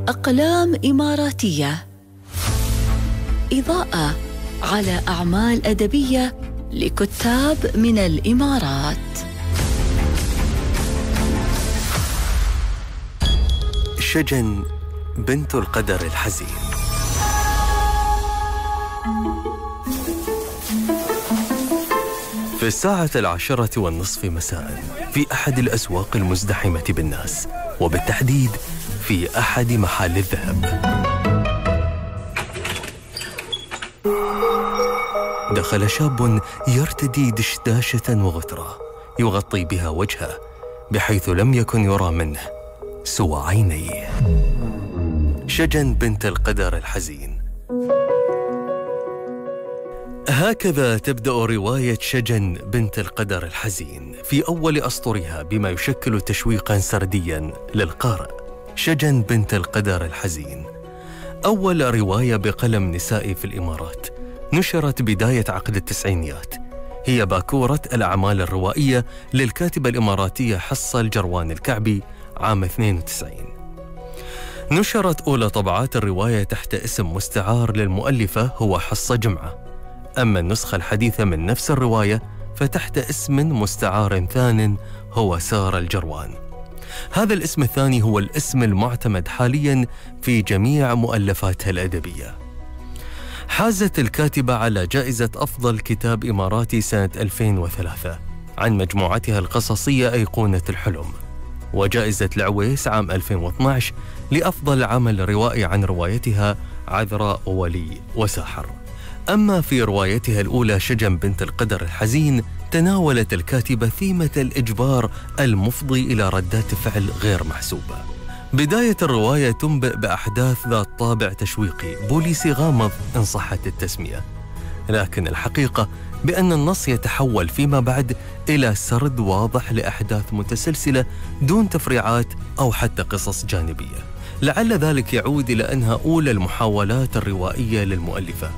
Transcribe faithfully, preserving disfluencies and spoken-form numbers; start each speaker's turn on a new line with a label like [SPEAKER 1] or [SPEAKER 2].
[SPEAKER 1] أقلام إماراتية، إضاءة على أعمال أدبية لكتاب من الإمارات.
[SPEAKER 2] شجن بنت القدر الحزين. في الساعة العاشرة والنصف مساء في أحد الأسواق المزدحمة بالناس، وبالتحديد في أحد محال الذهب، دخل شاب يرتدي دشداشة وغترة يغطي بها وجهه بحيث لم يكن يرى منه سوى عينيه. شجن بنت القدر الحزين. هكذا تبدأ رواية شجن بنت القدر الحزين في أول أسطرها، بما يشكل تشويقاً سردياً للقارئ. شجن بنت القدر الحزين أول رواية بقلم نسائي في الإمارات، نشرت بداية عقد التسعينيات. هي باكورة الأعمال الروائية للكاتبة الإماراتية حصة الجروان الكعبي عام اثنين وتسعين. نشرت أولى طبعات الرواية تحت اسم مستعار للمؤلفة هو حصة جمعة، أما النسخة الحديثة من نفس الرواية فتحت اسم مستعار ثان هو سارة الجروان. هذا الاسم الثاني هو الاسم المعتمد حالياً في جميع مؤلفاتها الأدبية. حازت الكاتبة على جائزة أفضل كتاب إماراتي سنة ألفين وثلاثة عن مجموعتها القصصية أيقونة الحلم، وجائزة العويس عام ألفين واثني عشر لأفضل عمل روائي عن روايتها عذراء ولي وساحر. أما في روايتها الأولى شجن بنت القدر الحزين، تناولت الكاتبة ثيمة الإجبار المفضي إلى ردات فعل غير محسوبة. بداية الرواية تنبئ بأحداث ذات طابع تشويقي بوليسي غامض إن صحت التسمية، لكن الحقيقة بأن النص يتحول فيما بعد إلى سرد واضح لأحداث متسلسلة دون تفريعات أو حتى قصص جانبية. لعل ذلك يعود إلى أنها أولى المحاولات الروائية للمؤلفة،